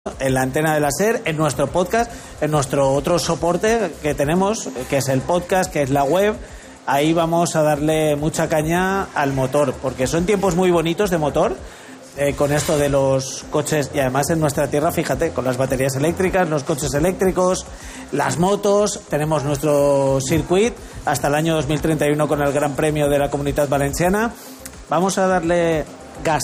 en la antena de la SER, en nuestro podcast, en nuestro otro soporte que tenemos, que es el podcast, que es la web. Ahí vamos a darle mucha caña al motor, porque son tiempos muy bonitos de motor, con esto de los coches, y además en nuestra tierra, fíjate, con las baterías eléctricas, los coches eléctricos, las motos. Tenemos nuestro circuit hasta el año 2031 con el Gran Premio de la Comunitat Valenciana. Vamos a darle gas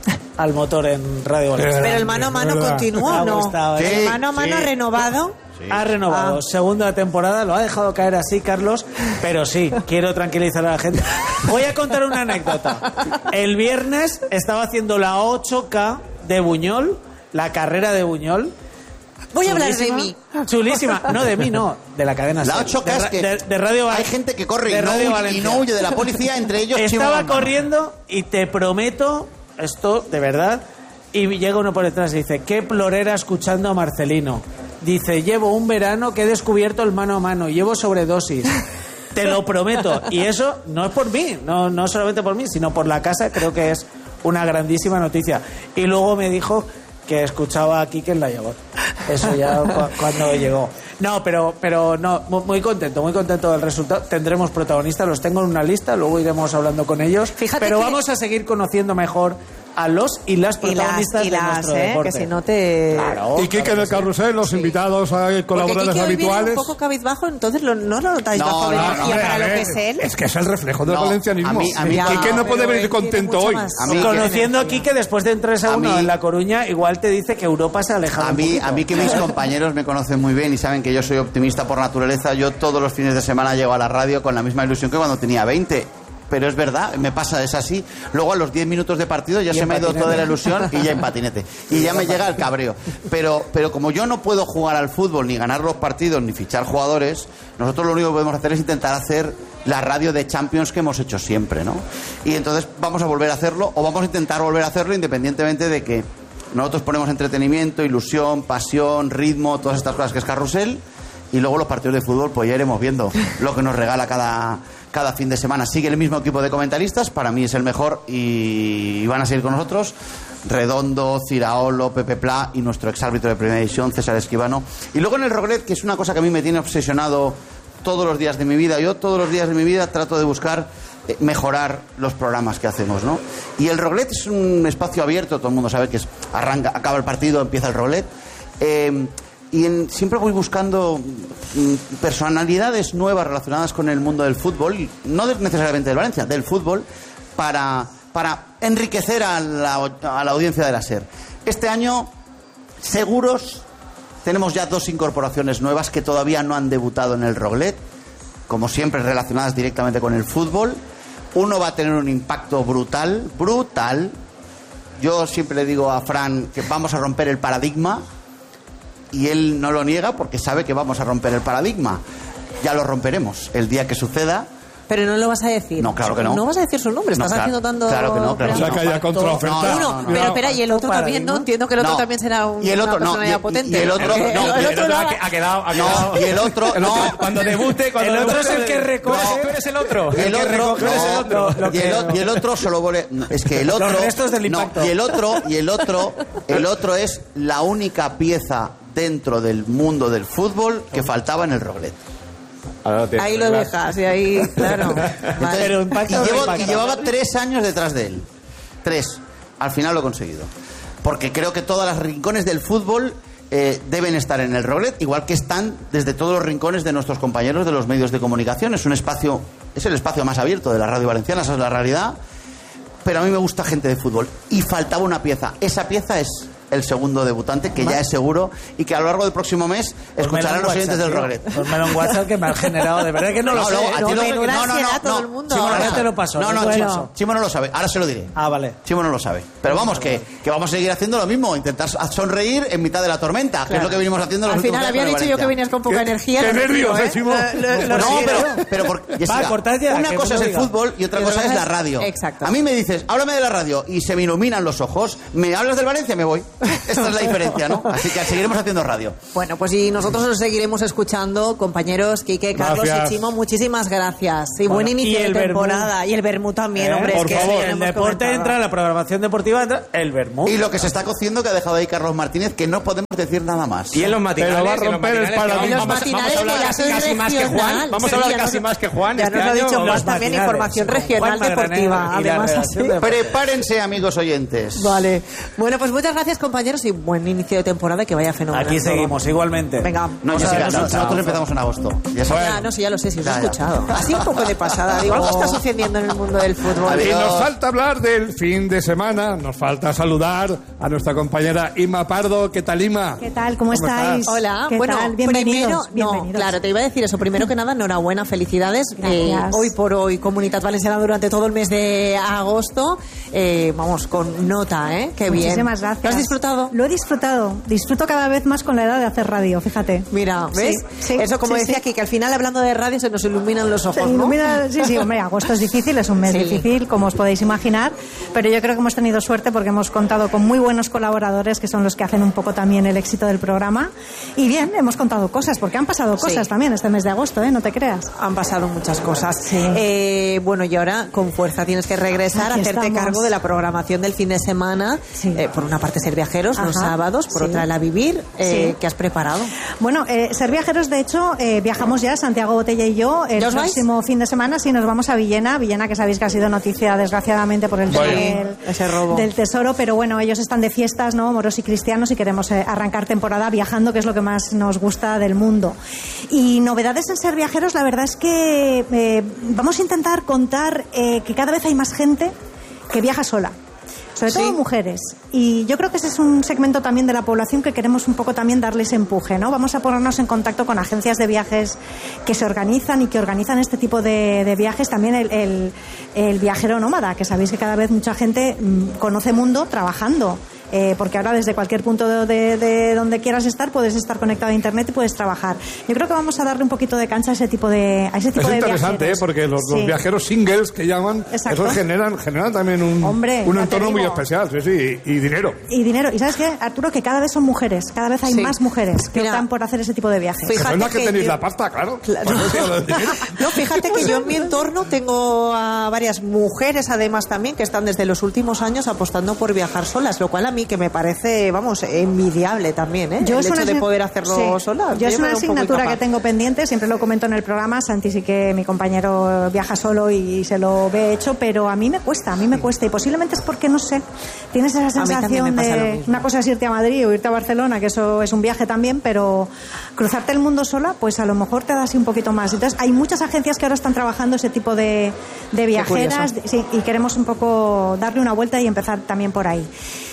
al motor en Radio Valencia. Pero el mano a mano continúa, ¿no? Gustado, ¿El mano a mano ha renovado? Sí. Ha renovado. Segunda temporada, lo ha dejado caer así, Carlos, pero sí, quiero tranquilizar a la gente. Voy a contar una anécdota. El viernes estaba haciendo la 8K de Buñol, la carrera de Buñol. Voy a hablar de mí. Chulísima. No, de mí no, de la cadena. La 8K es que de Radio hay gente que corre y no huye de la policía, entre ellos estaba corriendo y te prometo, esto de verdad, y llega uno por detrás y dice: qué plorera escuchando a Marcelino. Dice: llevo un verano que he descubierto el mano a mano, llevo sobredosis. Te lo prometo. Y eso no es por mí, no solamente por mí, sino por la casa. Creo que es una grandísima noticia. Y luego me dijo que escuchaba a Quique en la Llagor. Eso ya cuando llegó. No, pero no, muy contento del resultado. Tendremos protagonistas, los tengo en una lista, luego iremos hablando con ellos. Fíjate, pero vamos a seguir conociendo mejor a los y las protagonistas de nuestro deporte. Que si no te... Claro, y Quique en el carrusel, los invitados colaboradores habituales. Un poco cabizbajo, entonces no lo notáis bajo de energía para lo que es él. Es que es el reflejo del valencianismo. A mí Quique no puede venir contento hoy. Conociendo a Quique después de 3-1 en La Coruña, igual te dice que Europa se ha alejado. A mí que mis compañeros me conocen muy bien y saben que yo soy optimista por naturaleza. Yo todos los fines de semana llego a la radio con la misma ilusión que cuando tenía 20. Pero es verdad, me pasa, es así. Luego a los 10 minutos de partido ya se me ha ido toda la ilusión y ya en patinete. Y ya me llega el cabreo. Pero como yo no puedo jugar al fútbol, ni ganar los partidos, ni fichar jugadores, nosotros lo único que podemos hacer es intentar hacer la radio de Champions que hemos hecho siempre, ¿no? Y entonces vamos a volver a hacerlo, o vamos a intentar volver a hacerlo, independientemente de que nosotros ponemos entretenimiento, ilusión, pasión, ritmo, todas estas cosas que es carrusel. Y luego los partidos de fútbol, pues ya iremos viendo lo que nos regala cada fin de semana. Sigue el mismo equipo de comentaristas, para mí es el mejor, y van a seguir con nosotros Redondo, Ciraolo, Pepe Pla y nuestro exárbitro de primera división, César Esquivano. Y luego en el Roglet, que es una cosa que a mí me tiene obsesionado todos los días de mi vida. Yo todos los días de mi vida trato de buscar mejorar los programas que hacemos, ¿no? Y el Roglet es un espacio abierto, todo el mundo sabe que acaba el partido, empieza el Roglet. Siempre voy buscando personalidades nuevas relacionadas con el mundo del fútbol, no necesariamente del Valencia, del fútbol, para enriquecer a la audiencia de la SER. Este año, seguros, tenemos ya 2 incorporaciones nuevas que todavía no han debutado en el Roglet, como siempre relacionadas directamente con el fútbol. Uno va a tener un impacto brutal. Yo siempre le digo a Fran que vamos a romper el paradigma, y él no lo niega porque sabe que vamos a romper el paradigma. Ya lo romperemos el día que suceda. Pero no lo vas a decir. No, claro que no. No vas a decir su nombre, estás haciendo tanto... Claro que no. O sea, que haya contraoferta. No, pero espera, y el otro también, ¿no? Entiendo que el otro también será una personalidad potente. Y el otro... Ha quedado. Y el otro... Cuando debute... El otro es el que recoge. Tú eres el otro. Y el otro solo vuelve... Es que el otro... Los restos del impacto. Y el otro es la única pieza dentro del mundo del fútbol que faltaba en el Roglet. Ahí lo dejas, y ahí, claro. Y llevaba 3 años detrás de él. 3. Al final lo he conseguido. Porque creo que todos los rincones del fútbol deben estar en el Roglet, igual que están desde todos los rincones de nuestros compañeros de los medios de comunicación. Es el espacio más abierto de la radio valenciana, esa es la realidad. Pero a mí me gusta gente de fútbol. Y faltaba una pieza. Esa pieza es el segundo debutante, que ya es seguro, y que a lo largo del próximo mes escucharán los oyentes del Roglet. Ponmelo en WhatsApp, que me ha generado, de verdad que no lo sé. Todo el mundo. Ahora te lo paso. Chimo no lo sabe, ahora se lo diré. Vale. Chimo no lo sabe. Pero vamos, que vamos a seguir haciendo lo mismo, intentar sonreír en mitad de la tormenta, que es lo que venimos haciendo los últimos días. Al final había dicho yo que venías con poca energía. ¡Qué nervios, Chimo! Pero una cosa es el fútbol y otra cosa es la radio. Exacto. A mí me dices, háblame de la radio, y se me iluminan los ojos. ¿Me hablas del Valencia? Me voy. Esta es la diferencia, ¿no? Así que seguiremos haciendo radio. Bueno, pues y nosotros os seguiremos escuchando, compañeros Quique, Carlos y Chimo, muchísimas gracias. Y buen inicio de temporada. Y el vermú también, hombre. Por favor, el deporte entra, la programación deportiva entra, el vermú. Y lo que se está cociendo que ha dejado ahí Carlos Martínez, que no podemos decir nada más. Y en los matinales. Pero va a romper el paradigma. Vamos a hablar casi más que Juan. Vamos a hablar casi más que Juan. Ya nos ha dicho más también información regional deportiva. Además, así. Prepárense, amigos oyentes. Vale. Bueno, pues muchas gracias, compañeros, y buen inicio de temporada, que vaya fenomenal. Aquí seguimos, igualmente. Venga. Nosotros empezamos en agosto. Ya lo sé, si os he escuchado. Así un poco de pasada. Digo, algo está sucediendo en el mundo del fútbol. Y nos falta hablar del fin de semana, nos falta saludar a nuestra compañera Ima Pardo. ¿Qué tal, Ima? ¿Qué tal? ¿Cómo estáis? Hola. ¿Qué tal? Bienvenidos. Claro, te iba a decir eso. Primero que nada, enhorabuena, felicidades. Hoy por hoy, Comunitat Valenciana durante todo el mes de agosto. Vamos, con nota, ¿eh? Qué bien. Muchísimas gracias. ¿Lo has disfrutado? Lo he disfrutado. Disfruto cada vez más con la edad de hacer radio, fíjate. Mira, ¿ves? Sí, eso, como decía aquí, que al final, hablando de radio, se nos iluminan los ojos, ¿no? Sí, hombre, agosto es difícil, es un mes difícil, como os podéis imaginar, pero yo creo que hemos tenido suerte porque hemos contado con muy buenos colaboradores que son los que hacen un poco también el éxito del programa. Y bien, hemos contado cosas, porque han pasado cosas también este mes de agosto, no te creas. Han pasado muchas cosas. Bueno, y ahora con fuerza tienes que regresar Aquí a hacerte cargo de la programación del fin de semana. Por una parte, Ser Viajeros, los sábados, por otra, La Vivir. ¿Qué has preparado? Bueno, Ser Viajeros, de hecho, viajamos ya, Santiago Botella y yo, el próximo fin de semana. Sí, nos vamos a Villena, que sabéis que ha sido noticia, desgraciadamente, por el tema ese robo del tesoro, pero bueno, ellos están de fiestas, ¿no? Moros y cristianos, y queremos arrancar temporada viajando, que es lo que más nos gusta del mundo. Y novedades en Ser Viajeros, la verdad es que vamos a intentar contar que cada vez hay más gente que viaja sola. Sobre todo mujeres. Y yo creo que ese es un segmento también de la población que queremos un poco también darles empuje, ¿no? Vamos a ponernos en contacto con agencias de viajes que se organizan y que organizan este tipo de viajes. También el viajero nómada, que sabéis que cada vez mucha gente conoce mundo trabajando. Porque ahora desde cualquier punto de donde quieras estar puedes estar conectado a internet y puedes trabajar. Yo creo que vamos a darle un poquito de cancha a ese tipo de es interesante, porque los viajeros singles que llaman, esos generan también un entorno muy especial, y dinero. Y ¿sabes qué, Arturo? Que cada vez son mujeres, cada vez hay más mujeres que optan por hacer ese tipo de viajes. Fíjate que tenéis la pasta, claro. No, fíjate que yo en mi entorno tengo a varias mujeres, además, también, que están desde los últimos años apostando por viajar solas, lo cual a mí que me parece, envidiable también, el hecho de poder hacerlo sola. Yo es una asignatura que tengo pendiente, siempre lo comento en el programa. Santi sí que mi compañero viaja solo y se lo ve hecho, pero a mí me cuesta, y posiblemente es porque, no sé, tienes esa sensación de una cosa es irte a Madrid o irte a Barcelona, que eso es un viaje también, pero cruzarte el mundo sola, pues a lo mejor te da así un poquito más. Entonces hay muchas agencias que ahora están trabajando ese tipo de viajeras, y queremos un poco darle una vuelta y empezar también por ahí.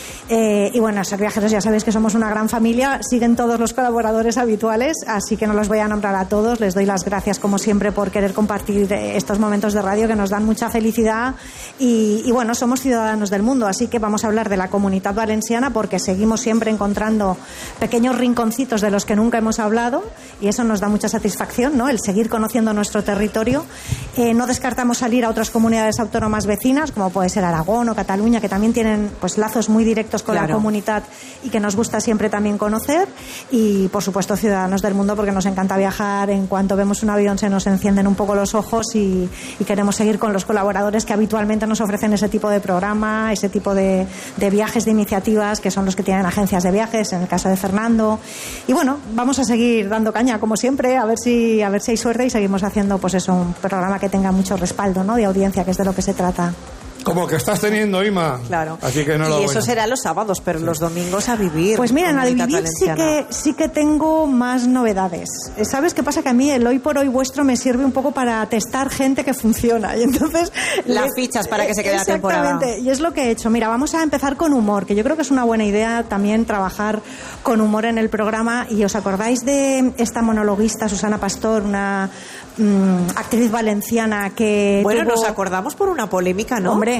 Y bueno, Ser Viajeros, ya sabéis que somos una gran familia, siguen todos los colaboradores habituales, así que no los voy a nombrar a todos. Les doy las gracias, como siempre, por querer compartir estos momentos de radio que nos dan mucha felicidad. Y bueno, somos ciudadanos del mundo, así que vamos a hablar de la Comunitat Valenciana, porque seguimos siempre encontrando pequeños rinconcitos de los que nunca hemos hablado, y eso nos da mucha satisfacción, ¿no? El seguir conociendo nuestro territorio. No descartamos salir a otras comunidades autónomas vecinas, como puede ser Aragón o Cataluña, que también tienen pues lazos muy directos con la comunidad y que nos gusta siempre también conocer. Y por supuesto, ciudadanos del mundo, porque nos encanta viajar. En cuanto vemos un avión se nos encienden un poco los ojos y queremos seguir con los colaboradores que habitualmente nos ofrecen ese tipo de programa, ese tipo de viajes, de iniciativas, que son los que tienen agencias de viajes, en el caso de Fernando. Y bueno, vamos a seguir dando caña, como siempre, a ver si hay suerte y seguimos haciendo pues eso, un programa que tenga mucho respaldo, ¿no?, de audiencia, que es de lo que se trata. Como que estás teniendo, Ima. Claro. Así que no y eso será los sábados, pero los domingos a vivir. Pues mira, a vivir sí que tengo más novedades. ¿Sabes qué pasa? Que a mí el hoy por hoy vuestro me sirve un poco para testar gente que funciona. Y entonces las fichas para que se quede la temporada. Exactamente. Y es lo que he hecho. Mira, vamos a empezar con humor, que yo creo que es una buena idea también trabajar con humor en el programa. Y ¿os acordáis de esta monologuista, Susana Pastor, una actriz valenciana que nos acordamos por una polémica, ¿no? Hombre,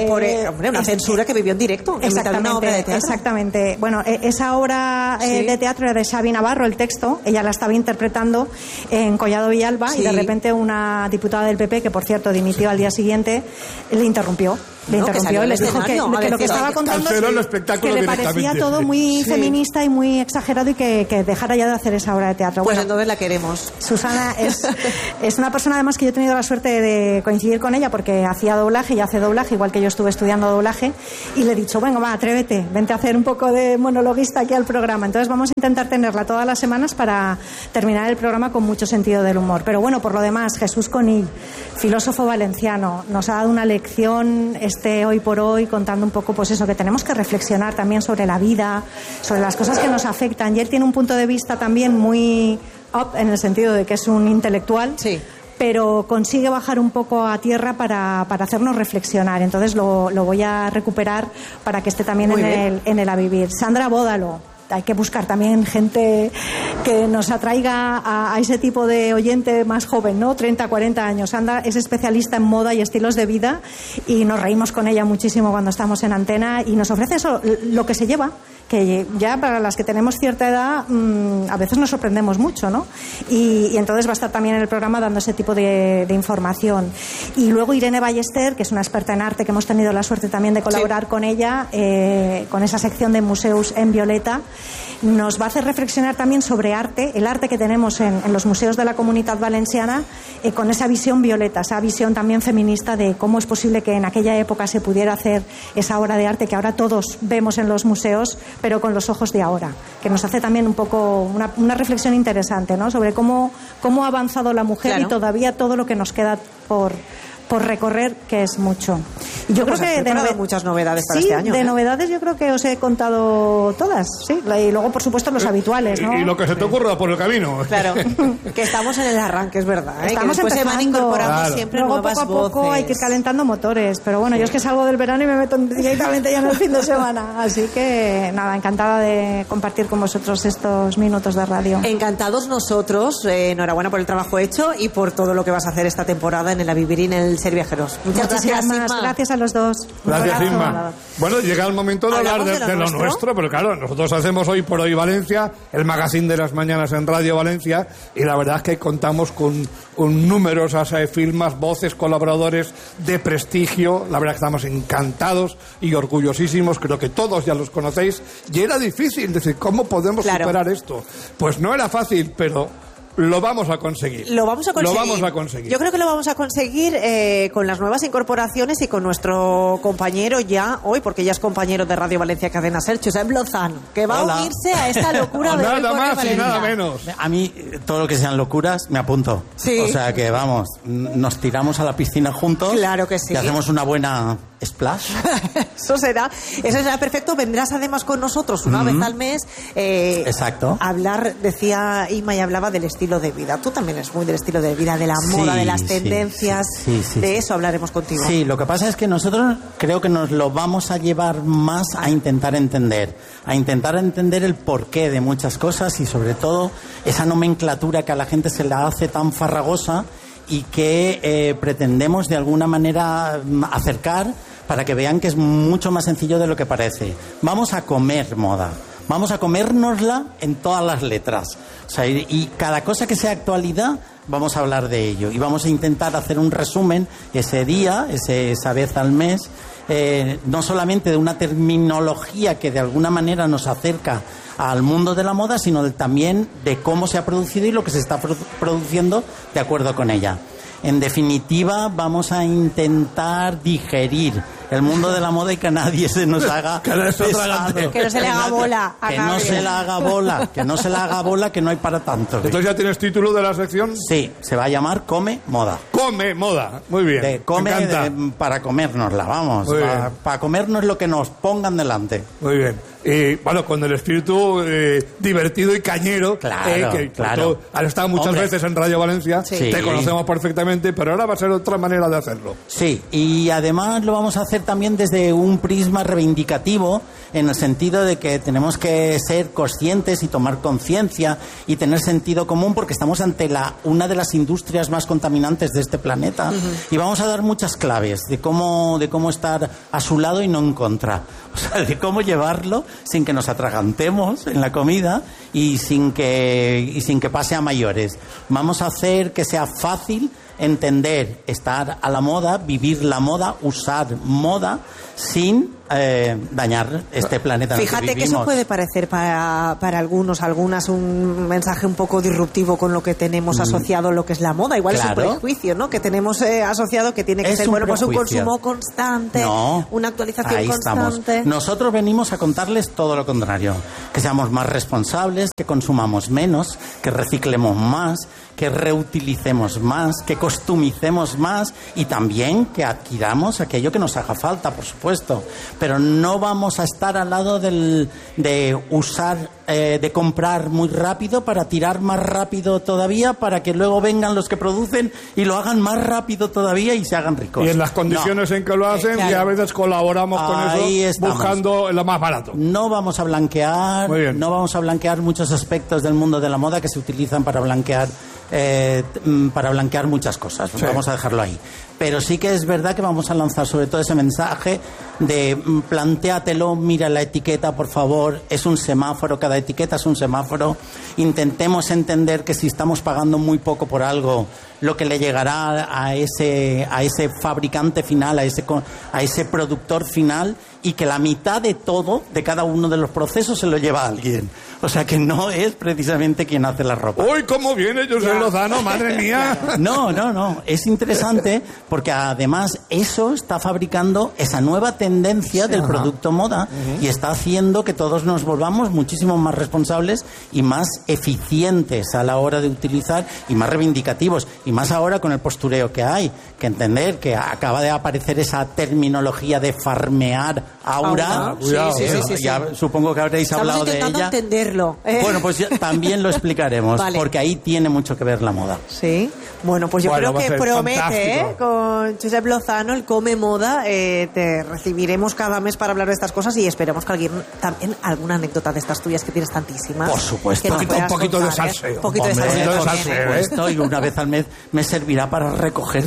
una censura que vivió en directo en mitad de una obra de teatro. Exactamente. Bueno, esa obra de teatro era de Xavi Navarro, el texto. Ella la estaba interpretando en Collado Villalba y de repente una diputada del PP, que por cierto dimitió al día siguiente, le interrumpió. Le interrumpió y les dijo que lo que estaba contando que le parecía todo muy feminista y muy exagerado y que dejara ya de hacer esa obra de teatro. Pues entonces la queremos. Susana es una persona además que yo he tenido la suerte de coincidir con ella porque hacía doblaje y hace doblaje, igual que yo estuve estudiando doblaje, y le he dicho, venga, va, atrévete, vente a hacer un poco de monologuista aquí al programa. Entonces vamos a intentar tenerla todas las semanas para terminar el programa con mucho sentido del humor. Pero bueno, por lo demás, Jesús Conill, filósofo valenciano, nos ha dado una lección hoy por hoy, contando un poco pues eso, que tenemos que reflexionar también sobre la vida, sobre las cosas que nos afectan. Y él tiene un punto de vista también muy up, en el sentido de que es un intelectual, sí, pero consigue bajar un poco a tierra para hacernos reflexionar. Entonces lo voy a recuperar para que esté también en el A Vivir. Sandra Bódalo. Hay que buscar también gente que nos atraiga a ese tipo de oyente más joven, ¿no? 30, 40 años. Sandra es especialista en moda y estilos de vida y nos reímos con ella muchísimo cuando estamos en antena y nos ofrece eso, lo que se lleva, que ya para las que tenemos cierta edad a veces nos sorprendemos mucho, ¿no? Y entonces va a estar también en el programa dando ese tipo de información. Y luego Irene Ballester, que es una experta en arte, que hemos tenido la suerte también de colaborar con ella, con esa sección de museos en Violeta, nos va a hacer reflexionar también sobre arte, el arte que tenemos en los museos de la Comunitat Valenciana, con esa visión violeta, esa visión también feminista de cómo es posible que en aquella época se pudiera hacer esa obra de arte que ahora todos vemos en los museos, pero con los ojos de ahora, que nos hace también un poco una reflexión interesante, ¿no? Sobre cómo ha avanzado la mujer, claro, y todavía todo lo que nos queda por recorrer, que es mucho. Y yo creo que muchas novedades para este año. De novedades yo creo que os he contado todas, sí, y luego por supuesto los habituales, ¿no? Y lo que se te ocurra por el camino. Claro, que estamos en el arranque, es verdad, ¿eh? Estamos que después se van incorporando, claro, siempre luego nuevas poco a poco voces. hay que ir calentando motores, pero bueno, yo es que salgo del verano y me meto directamente ya en el fin de semana, así que nada, encantada de compartir con vosotros estos minutos de radio. Encantados nosotros, enhorabuena por el trabajo hecho y por todo lo que vas a hacer esta temporada en el A Vivir y en el Ser Viajeros. Muchas gracias, Inma. Gracias a los dos. Gracias, Inma. Bueno, llega el momento de hablar de lo nuestro, pero claro, nosotros hacemos Hoy por Hoy Valencia, el magazine de las mañanas en Radio Valencia, y la verdad es que contamos con numerosas firmas, voces, colaboradores de prestigio. La verdad que estamos encantados y orgullosísimos, creo que todos ya los conocéis, y era difícil decir, ¿cómo podemos superar esto? Pues no era fácil, pero lo vamos a conseguir. Lo vamos a conseguir. Yo creo que lo vamos a conseguir con las nuevas incorporaciones y con nuestro compañero ya hoy, porque ya es compañero de Radio Valencia Cadena Ser, Josep Lozano, que va a unirse a esta locura de nada más y nada menos. A mí, todo lo que sean locuras, me apunto. Sí. O sea que, vamos, nos tiramos a la piscina juntos. Claro que sí. Y hacemos una buena splash. Eso será perfecto. Vendrás además con nosotros una vez al mes. Exacto. Hablar, decía Inma, y hablaba del estilo de vida. Tú también eres muy del estilo de vida, de la moda, de las tendencias. De eso hablaremos contigo. Sí, lo que pasa es que nosotros creo que nos lo vamos a llevar más a intentar entender el porqué de muchas cosas y sobre todo esa nomenclatura que a la gente se la hace tan farragosa y que pretendemos de alguna manera acercar para que vean que es mucho más sencillo de lo que parece. Vamos a comer moda. Vamos a comérnosla en todas las letras. O sea, y cada cosa que sea actualidad, vamos a hablar de ello. Y vamos a intentar hacer un resumen ese día, esa vez al mes, no solamente de una terminología que de alguna manera nos acerca al mundo de la moda, sino también de cómo se ha producido y lo que se está produciendo de acuerdo con ella. En definitiva, vamos a intentar digerir el mundo de la moda y que nadie se nos haga pesado. Que no se le haga bola a nadie. Que no se le haga bola, que no hay para tanto. Entonces, ¿ya tienes título de la sección? Sí, se va a llamar Come Moda. Come Moda, muy bien. Para comérnosla, vamos. Para comernos lo que nos pongan delante. Muy bien. Y bueno, con el espíritu divertido y cañero. Claro. Has estado muchas veces en Radio Valencia, sí. Te conocemos perfectamente, pero ahora va a ser otra manera de hacerlo. Sí, y además lo vamos a hacer también desde un prisma reivindicativo, en el sentido de que tenemos que ser conscientes y tomar conciencia y tener sentido común, porque estamos ante una de las industrias más contaminantes de este planeta, y vamos a dar muchas claves de cómo estar a su lado y no en contra. O sea, de cómo llevarlo sin que nos atragantemos en la comida y sin que pase a mayores. Vamos a hacer que sea fácil entender, estar a la moda, vivir la moda, usar moda sin dañar este planeta en el que Fíjate que vivimos. eso puede parecer para algunas un mensaje un poco disruptivo con lo que tenemos asociado lo que es la moda. Igual Claro. es un prejuicio, ¿no? Que tenemos asociado que tiene que Es ser, un bueno, pues un prejuicio. consumo constante, No, una actualización ahí constante. estamos. Nosotros venimos a contarles todo lo contrario. Que seamos más responsables, que consumamos menos, que reciclemos más, que reutilicemos más, que customicemos más y también que adquiramos aquello que nos haga falta, por supuesto. Pero no vamos a estar al lado de usar, de comprar muy rápido para tirar más rápido todavía, para que luego vengan los que producen y lo hagan más rápido todavía y se hagan ricos. Y en las condiciones en que lo hacen, claro. y a veces colaboramos con Ahí eso, estamos. buscando lo más barato. No vamos a blanquear, muchos aspectos del mundo de la moda que se utilizan para blanquear muchas cosas. Sí. Vamos a dejarlo ahí. Pero sí que es verdad que vamos a lanzar sobre todo ese mensaje de plantéatelo, mira la etiqueta, por favor, es un semáforo, cada etiqueta es un semáforo. Intentemos entender que si estamos pagando muy poco por algo, lo que le llegará a ese fabricante final, a ese productor final, y que la mitad de todo, de cada uno de los procesos, se lo lleva alguien. O sea que no es precisamente quien hace la ropa. ¡Uy, cómo viene José Lozano, madre mía! No. Es interesante porque además eso está fabricando esa nueva tendencia del producto moda y está haciendo que todos nos volvamos muchísimo más responsables y más eficientes a la hora de utilizar y más reivindicativos. Y más ahora con el postureo que hay. Que entender que acaba de aparecer esa terminología de farmear aura. Sí. Ya supongo que habréis hablado de ella. Estamos intentando entenderlo. Bueno, pues también lo explicaremos, Vale. porque ahí tiene mucho que ver la moda. Sí. Bueno, pues yo creo va a que ser promete, fantástico. con Josep Lozano, el Come Moda, te recibiremos cada mes para hablar de estas cosas y esperemos que alguien, también alguna anécdota de estas tuyas que tienes tantísimas. Por supuesto. que nos Un puedas poquito de contar, salseo. Un poquito de Hombre, salseo. un poquito de también, salseo, Por supuesto, y una vez al mes me servirá para recoger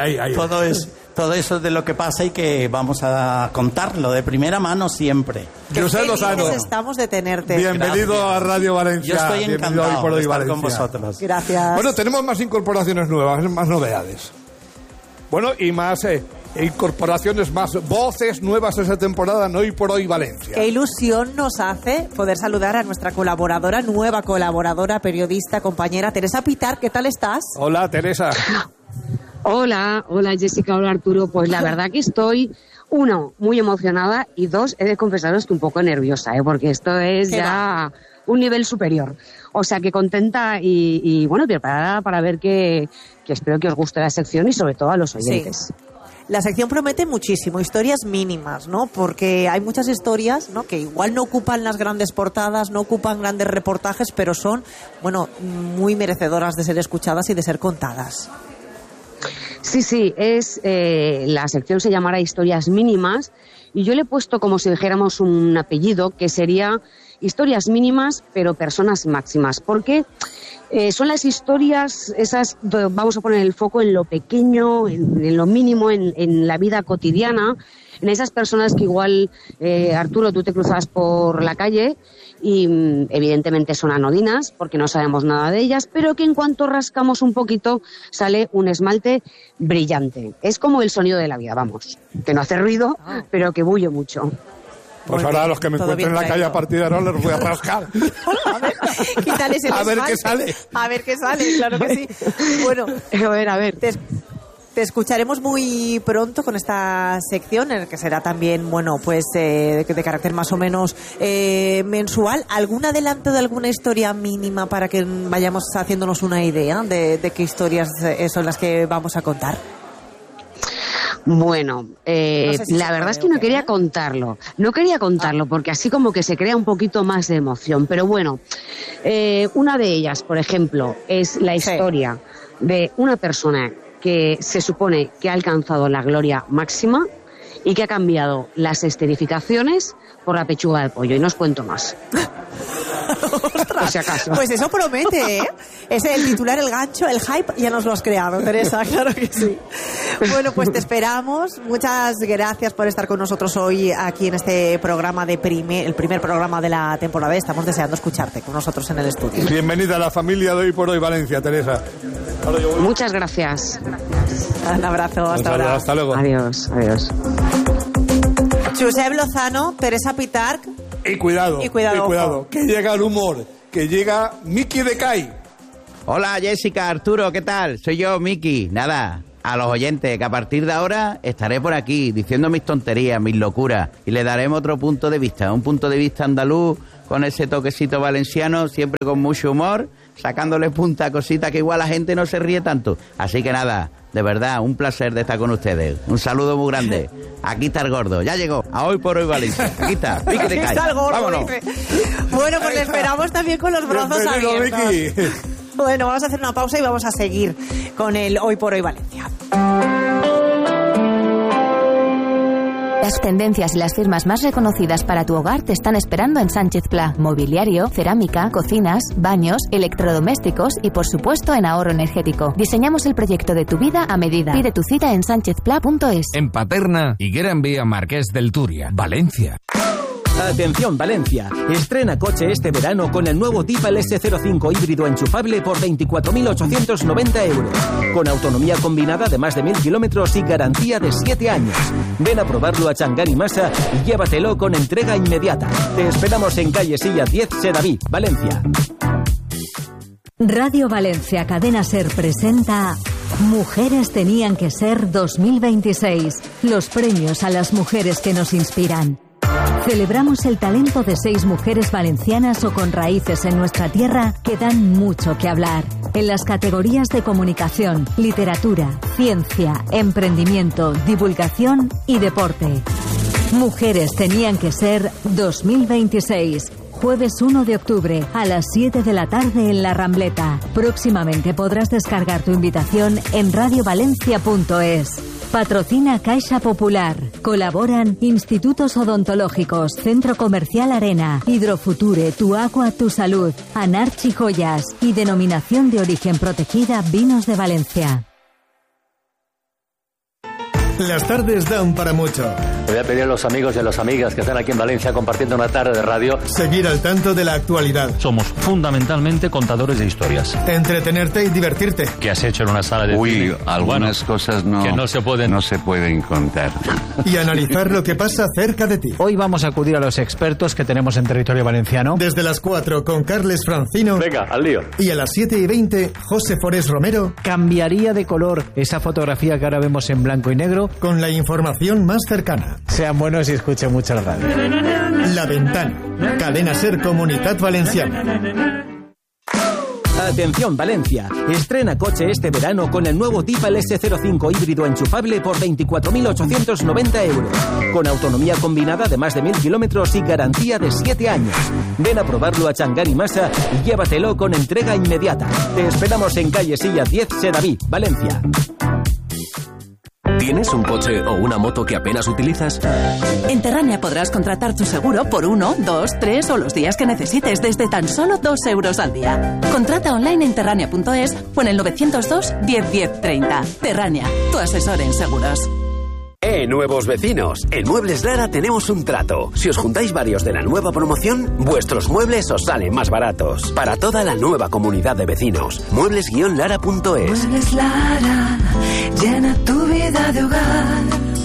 todo eso de lo que pasa y que vamos a contarlo de primera mano siempre. José Lozano, Felices estamos de tenerte. bienvenido Gracias. a Radio Valencia. Yo estoy Bienvenido encantado hoy por de hoy estar Valencia. con vosotros. Gracias. Bueno, tenemos más incorporaciones nuevas, más novedades. Bueno, y más incorporaciones, más voces nuevas esta temporada en Hoy por Hoy Valencia. Qué ilusión nos hace poder saludar a nuestra colaboradora, nueva colaboradora, periodista, compañera, Teresa Pitar. ¿Qué tal estás? Hola, Teresa. Hola Jessica, hola Arturo. Pues la verdad que estoy, uno, muy emocionada y dos, he de confesaros que un poco nerviosa, porque esto es ya un nivel superior. O sea que contenta y bueno, preparada para ver que espero que os guste la sección y sobre todo a los oyentes. Sí. La sección promete muchísimo, historias mínimas, ¿no? Porque hay muchas historias, ¿no? Que igual no ocupan las grandes portadas, no ocupan grandes reportajes, pero son, bueno, muy merecedoras de ser escuchadas y de ser contadas. Sí, la sección se llamará Historias Mínimas y yo le he puesto como si dijéramos un apellido que sería Historias Mínimas pero Personas Máximas, porque son las historias esas, vamos a poner el foco en lo pequeño, en lo mínimo, en la vida cotidiana, en esas personas que igual, Arturo, tú te cruzas por la calle y evidentemente son anodinas porque no sabemos nada de ellas, pero que en cuanto rascamos un poquito sale un esmalte brillante. Es como el sonido de la vida, vamos, que no hace ruido, pero que bulle mucho. Pues ahora a los que me encuentren en la calle a partir de ahora les voy a rascar. Quítales el A ver qué esmalte. sale. A ver qué sale, claro que sí. Bueno, A ver. te escucharemos muy pronto con esta sección, en la que será también, bueno, pues de carácter más o menos mensual. ¿Algún adelanto de alguna historia mínima para que vayamos haciéndonos una idea de qué historias son las que vamos a contar? Bueno, No sé si la se verdad puede es que o no qué, quería contarlo. No quería contarlo porque así como que se crea un poquito más de emoción. Pero bueno, una de ellas, por ejemplo, es la historia de una persona que se supone que ha alcanzado la gloria máxima y que ha cambiado las esterificaciones por la pechuga de pollo. Y no os cuento más. Por si acaso. Pues eso promete, ¿eh? Es el titular, el gancho, el hype, ya nos lo has creado, Teresa, claro que sí. Bueno, pues te esperamos. Muchas gracias por estar con nosotros hoy aquí en este programa el primer programa de la temporada. Estamos deseando escucharte con nosotros en el estudio. Bienvenida a la familia de Hoy por Hoy Valencia, Teresa. Muchas gracias. Un abrazo, hasta ahora. Hasta luego. Adiós. Josep Lozano, Teresa Pitarch. Y cuidado, que llega el humor, que llega Miki de Kai. Hola Jessica, Arturo, ¿qué tal? Soy yo, Miki. Nada, a los oyentes, que a partir de ahora estaré por aquí diciendo mis tonterías, mis locuras, y le daremos otro punto de vista, un punto de vista andaluz, con ese toquecito valenciano, siempre con mucho humor, sacándole punta a cositas que igual la gente no se ríe tanto. Así que nada, de verdad, un placer de estar con ustedes. Un saludo muy grande. Aquí está el gordo, ya llegó, a Hoy por Hoy Valencia. Aquí está, Miki de Kai. Aquí está el gordo, vámonos. dice. Bueno, pues le esperamos también con los brazos abiertos. Miki. Bueno, vamos a hacer una pausa y vamos a seguir con el Hoy por Hoy Valencia. Las tendencias y las firmas más reconocidas para tu hogar te están esperando en Sánchez Pla. Mobiliario, cerámica, cocinas, baños, electrodomésticos y, por supuesto, en ahorro energético. Diseñamos el proyecto de tu vida a medida. Pide tu cita en sanchezpla.es. En Paterna, Higuera en Vía Marqués del Turia, Valencia. Atención Valencia, estrena coche este verano con el nuevo Tipa S05 híbrido enchufable por 24.890 euros. Con autonomía combinada de más de 1.000 kilómetros y garantía de 7 años. Ven a probarlo a Changar y Masa y llévatelo con entrega inmediata. Te esperamos en calle Silla 10, Sedaví, Valencia. Radio Valencia Cadena Ser presenta Mujeres Tenían que Ser 2026. Los premios a las mujeres que nos inspiran. Celebramos el talento de 6 mujeres valencianas o con raíces en nuestra tierra que dan mucho que hablar. En las categorías de comunicación, literatura, ciencia, emprendimiento, divulgación y deporte. Mujeres Tenían que Ser 2026. Jueves 1 de octubre a las 7 de la tarde en La Rambleta. Próximamente podrás descargar tu invitación en radiovalencia.es. Patrocina Caixa Popular. Colaboran Institutos Odontológicos, Centro Comercial Arena, Hidrofuture, Tu Agua, Tu Salud, Anarchi Joyas y Denominación de Origen Protegida Vinos de Valencia. Las tardes dan para mucho. Le voy a pedir a los amigos y a las amigas que están aquí en Valencia compartiendo una tarde de radio. Seguir al tanto de la actualidad. Somos fundamentalmente contadores de historias. Entretenerte y divertirte. ¿Qué has hecho en una sala de cine? Algunas cosas que no se pueden contar. Y analizar lo que pasa cerca de ti. Hoy vamos a acudir a los expertos que tenemos en territorio valenciano. Desde las 4 con Carles Francino. Venga, al lío. Y a las 7:20, José Forés Romero. Cambiaría de color esa fotografía que ahora vemos en blanco y negro. Con la información más cercana. Sean buenos y escuchen mucho la radio. La Ventana. Cadena Ser Comunitat Valenciana. Atención Valencia, estrena coche este verano con el nuevo Tipa S05 híbrido enchufable por 24.890 euros. Con autonomía combinada de más de 1.000 kilómetros y garantía de 7 años. Ven a probarlo a Changar y Masa y llévatelo con entrega inmediata. Te esperamos en calle Silla 10, Sedaví, Valencia. ¿Tienes un coche o una moto que apenas utilizas? En Terrania podrás contratar tu seguro por 1, 2, 3 o los días que necesites desde tan solo 2 euros al día. Contrata online en terrania.es o en el 902 10 10 30. Terrania, tu asesor en seguros. Nuevos vecinos. En Muebles Lara tenemos un trato. Si os juntáis varios de la nueva promoción, vuestros muebles os salen más baratos. Para toda la nueva comunidad de vecinos. Muebles-lara.es. Muebles Lara, llena tu vida de hogar.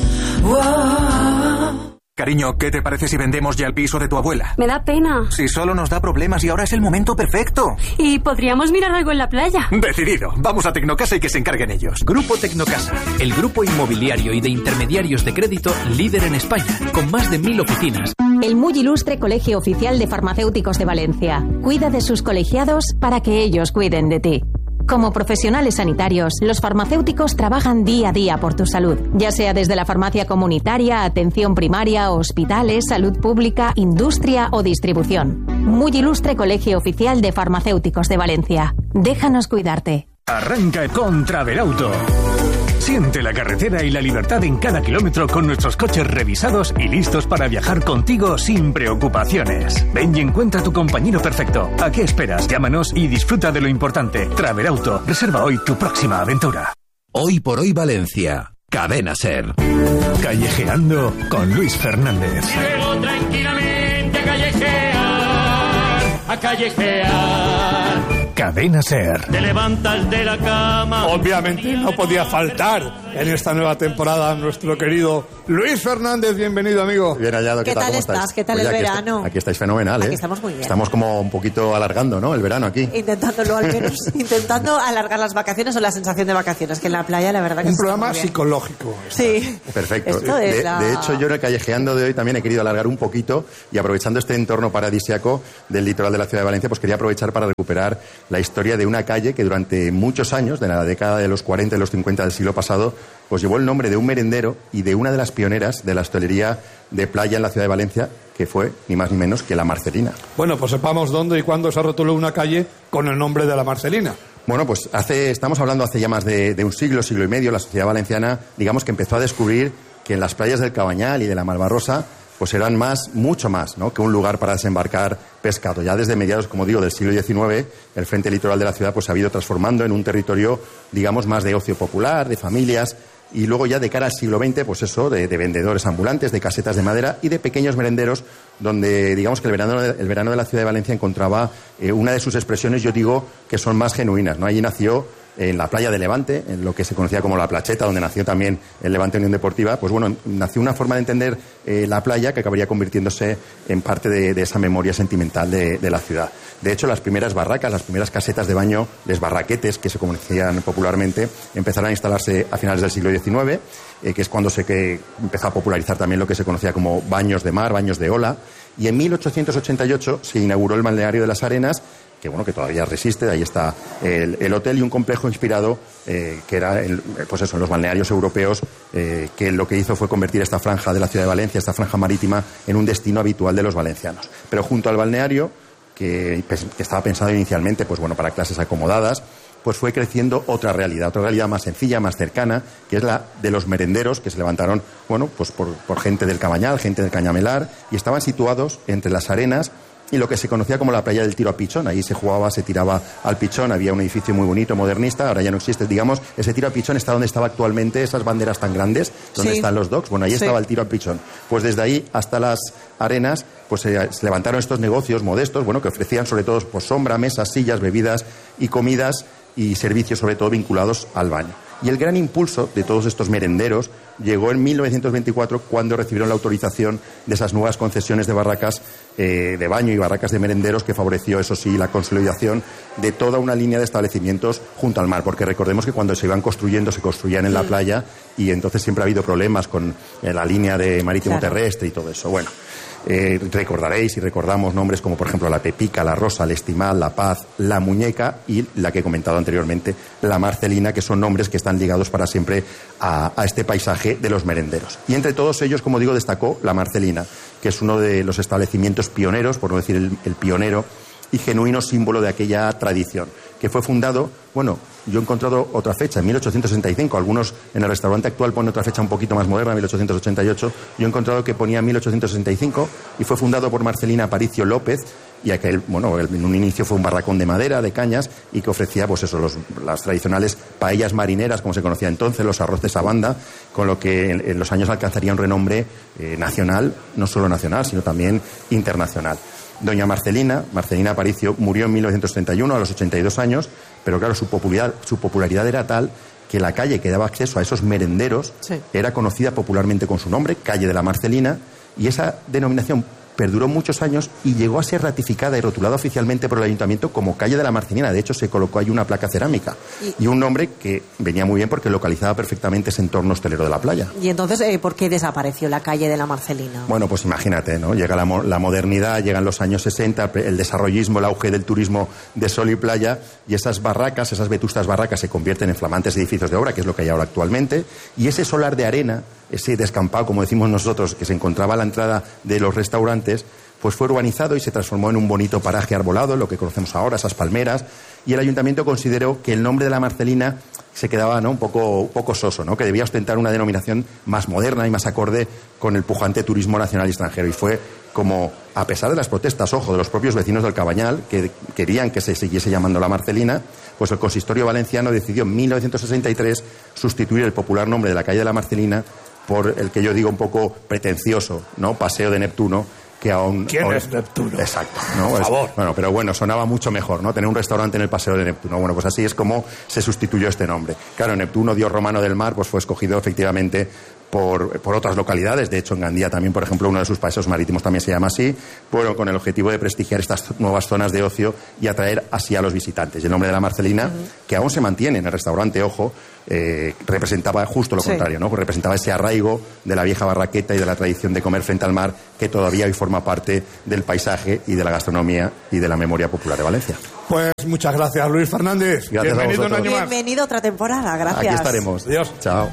Wow. Cariño, ¿qué te parece si vendemos ya el piso de tu abuela? Me da pena. Si solo nos da problemas y ahora es el momento perfecto. Y podríamos mirar algo en la playa. Decidido. Vamos a Tecnocasa y que se encarguen ellos. Grupo Tecnocasa, el grupo inmobiliario y de intermediarios de crédito líder en España, con más de 1.000 oficinas. El muy ilustre Colegio Oficial de Farmacéuticos de Valencia. Cuida de sus colegiados para que ellos cuiden de ti. Como profesionales sanitarios, los farmacéuticos trabajan día a día por tu salud, ya sea desde la farmacia comunitaria, atención primaria, hospitales, salud pública, industria o distribución. Muy ilustre Colegio Oficial de Farmacéuticos de Valencia. Déjanos cuidarte. Arranca con Travelauto. Siente la carretera y la libertad en cada kilómetro con nuestros coches revisados y listos para viajar contigo sin preocupaciones. Ven y encuentra tu compañero perfecto. ¿A qué esperas? Llámanos y disfruta de lo importante. Travelauto. Reserva hoy tu próxima aventura. Hoy por Hoy Valencia. Cadena Ser. Callejeando con Luis Fernández. Llego tranquilamente a callejear, a callejear. Cadena SER. Te levantas de la cama. Obviamente no podía faltar en esta nueva temporada nuestro querido Luis Fernández. Bienvenido, amigo. Bien hallado. ¿Qué tal estás? ¿Qué tal el verano? Aquí estáis fenomenal, ¿eh? Aquí estamos muy bien. Estamos como un poquito alargando, ¿no? El verano aquí. Intentándolo al menos. Intentando alargar las vacaciones o la sensación de vacaciones, que en la playa la verdad que un programa psicológico. Sí. Perfecto. De hecho, yo en el callejeando de hoy también he querido alargar un poquito y aprovechando este entorno paradisíaco del litoral de la ciudad de Valencia, pues quería aprovechar para recuperar la historia de una calle que durante muchos años, de la década de los 40 y los 50 del siglo pasado, pues llevó el nombre de un merendero y de una de las pioneras de la hostelería de playa en la ciudad de Valencia, que fue ni más ni menos que la Marcelina. Bueno, pues sepamos dónde y cuándo se rotuló una calle con el nombre de la Marcelina. Bueno, pues estamos hablando hace ya más de un siglo y medio, la sociedad valenciana, digamos que empezó a descubrir que en las playas del Cabanyal y de la Malvarrosa pues eran mucho más, ¿no?, que un lugar para desembarcar pescado. Ya desde mediados, como digo, del siglo XIX, el frente litoral de la ciudad pues se ha ido transformando en un territorio, digamos, más de ocio popular, de familias, y luego ya de cara al siglo XX, pues eso, de vendedores ambulantes, de casetas de madera y de pequeños merenderos, donde digamos que el verano de la ciudad de Valencia encontraba una de sus expresiones, yo digo, que son más genuinas, ¿no? Allí nació en la playa de Levante, en lo que se conocía como la Placheta, donde nació también el Levante Unión Deportiva, pues bueno, nació una forma de entender la playa que acabaría convirtiéndose en parte de esa memoria sentimental de la ciudad. De hecho, las primeras barracas, las primeras casetas de baño, les barraquetes, que se conocían popularmente, empezaron a instalarse a finales del siglo XIX, que es cuando se empezó a popularizar también lo que se conocía como baños de mar, baños de ola, y en 1888 se inauguró el balneario de las Arenas, que todavía resiste. Ahí está el hotel y un complejo inspirado que era pues eso, en los balnearios europeos, que lo que hizo fue convertir esta franja de la ciudad de Valencia, esta franja marítima, en un destino habitual de los valencianos. Pero junto al balneario, que estaba pensado inicialmente pues bueno, para clases acomodadas, pues fue creciendo otra realidad más sencilla, más cercana, que es la de los merenderos, que se levantaron, bueno, pues por gente del Cabanyal, gente del Cañamelar, y estaban situados entre las Arenas y lo que se conocía como la playa del tiro a pichón. Ahí se jugaba, se tiraba al pichón, había un edificio muy bonito, modernista, ahora ya no existe, digamos, ese tiro a pichón está donde estaba actualmente esas banderas tan grandes, donde están los docks, bueno, ahí estaba el tiro a pichón. Pues desde ahí hasta las Arenas, pues se levantaron estos negocios modestos, bueno, que ofrecían sobre todo pues sombra, mesas, sillas, bebidas y comidas y servicios sobre todo vinculados al baño. Y el gran impulso de todos estos merenderos llegó en 1924, cuando recibieron la autorización de esas nuevas concesiones de barracas de baño y barracas de merenderos, que favoreció, eso sí, la consolidación de toda una línea de establecimientos junto al mar, porque recordemos que cuando se iban construyendo, se construían en la playa, y entonces siempre ha habido problemas con la línea de marítimo terrestre y todo eso. Bueno, recordaréis y recordamos nombres como por ejemplo la Pepica, la Rosa, el Estimal, la Paz, la Muñeca y la que he comentado anteriormente, la Marcelina, que son nombres que están ligados para siempre a este paisaje de los merenderos. Y entre todos ellos, como digo, destacó la Marcelina, que es uno de los establecimientos pioneros, por no decir el pionero y genuino símbolo de aquella tradición, que fue fundado, bueno, yo he encontrado otra fecha, en 1865, algunos en el restaurante actual ponen otra fecha un poquito más moderna, 1888, yo he encontrado que ponía 1865 y fue fundado por Marcelina Aparicio López, y aquel, bueno, en un inicio fue un barracón de madera, de cañas, y que ofrecía, pues eso, las tradicionales paellas marineras, como se conocía entonces, los arroces a banda, con lo que en los años alcanzaría un renombre nacional, no solo nacional, sino también internacional. Doña Marcelina Aparicio, murió en 1931 a los 82 años, pero claro, su popularidad era tal que la calle que daba acceso a esos merenderos era conocida popularmente con su nombre, Calle de la Marcelina, y esa denominación perduró muchos años y llegó a ser ratificada y rotulada oficialmente por el Ayuntamiento como Calle de la Marcelina. De hecho, se colocó ahí una placa cerámica y un nombre que venía muy bien porque localizaba perfectamente ese entorno hostelero de la playa. ¿Y entonces por qué desapareció la Calle de la Marcelina? Bueno, pues imagínate, ¿no? Llega la modernidad, llegan los años 60, el desarrollismo, el auge del turismo de sol y playa, y esas barracas, esas vetustas barracas se convierten en flamantes edificios de obra, que es lo que hay ahora actualmente, y ese solar de arena, ese descampado, como decimos nosotros, que se encontraba a la entrada de los restaurantes, pues fue urbanizado y se transformó en un bonito paraje arbolado, lo que conocemos ahora, esas palmeras, y el Ayuntamiento consideró que el nombre de la Marcelina se quedaba, ¿no?, un poco soso, ¿no?, que debía ostentar una denominación más moderna y más acorde con el pujante turismo nacional y extranjero. Y fue como, a pesar de las protestas, ojo, de los propios vecinos del Cabanyal, que querían que se siguiese llamando la Marcelina, pues el consistorio valenciano decidió en 1963 sustituir el popular nombre de la calle de la Marcelina por el que yo digo un poco pretencioso, ¿no?, Paseo de Neptuno, que aún... ¿Quién es Neptuno? Exacto. ¿no? Por favor. Bueno, pero bueno, sonaba mucho mejor, ¿no? Tener un restaurante en el Paseo de Neptuno. Bueno, pues así es como se sustituyó este nombre. Claro, Neptuno, dios romano del mar, pues fue escogido efectivamente por otras localidades. De hecho, en Gandía también, por ejemplo, uno de sus paseos marítimos también se llama así, bueno, con el objetivo de prestigiar estas nuevas zonas de ocio y atraer así a los visitantes. Y el nombre de la Marcelina, que aún se mantiene en el restaurante, ojo, representaba justo lo contrario, ¿no? Pues representaba ese arraigo de la vieja barraqueta y de la tradición de comer frente al mar que todavía hoy forma parte del paisaje y de la gastronomía y de la memoria popular de Valencia. Pues muchas gracias, Luis Fernández. Gracias. Bienvenido un año más. Bienvenido otra temporada, gracias. Aquí estaremos. Adiós. Chao.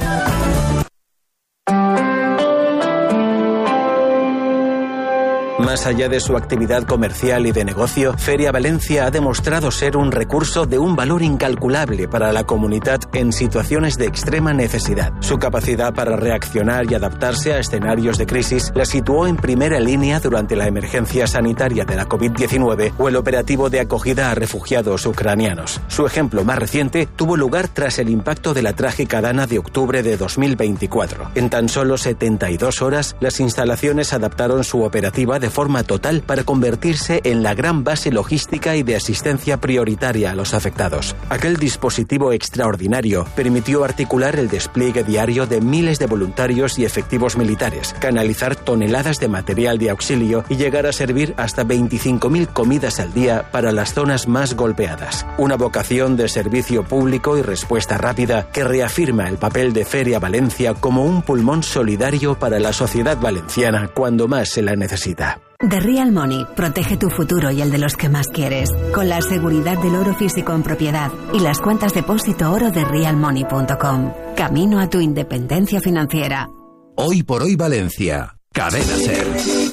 Más allá de su actividad comercial y de negocio, Feria Valencia ha demostrado ser un recurso de un valor incalculable para la comunidad en situaciones de extrema necesidad. Su capacidad para reaccionar y adaptarse a escenarios de crisis la situó en primera línea durante la emergencia sanitaria de la COVID-19 o el operativo de acogida a refugiados ucranianos. Su ejemplo más reciente tuvo lugar tras el impacto de la trágica dana de octubre de 2024. En tan solo 72 horas, las instalaciones adaptaron su operativa de forma total para convertirse en la gran base logística y de asistencia prioritaria a los afectados. Aquel dispositivo extraordinario permitió articular el despliegue diario de miles de voluntarios y efectivos militares, canalizar toneladas de material de auxilio y llegar a servir hasta 25.000 comidas al día para las zonas más golpeadas. Una vocación de servicio público y respuesta rápida que reafirma el papel de Feria Valencia como un pulmón solidario para la sociedad valenciana cuando más se la necesita. The Real Money protege tu futuro y el de los que más quieres, con la seguridad del oro físico en propiedad y las cuentas depósito oro de realmoney.com. Camino a tu independencia financiera. Hoy por hoy Valencia. Cadena SER.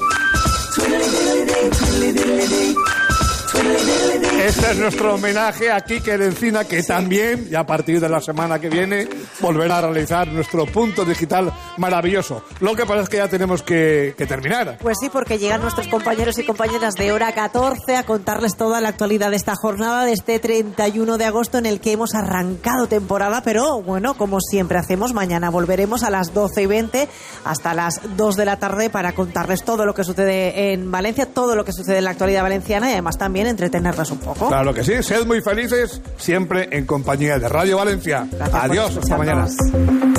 Este es nuestro homenaje a Quique de Encina, que también, y a partir de la semana que viene, volverá a realizar nuestro punto digital maravilloso. Lo que pasa es que ya tenemos que terminar. Pues sí, porque llegan nuestros compañeros y compañeras de Hora 14 a contarles toda la actualidad de esta jornada de este 31 de agosto en el que hemos arrancado temporada, pero bueno, como siempre hacemos, mañana volveremos a las 12:20 hasta las 2 de la tarde para contarles todo lo que sucede en Valencia, todo lo que sucede en la actualidad valenciana y además también entretenernos un poco. Claro que sí, sed muy felices, siempre en compañía de Radio Valencia. Gracias. Adiós, hasta mañana.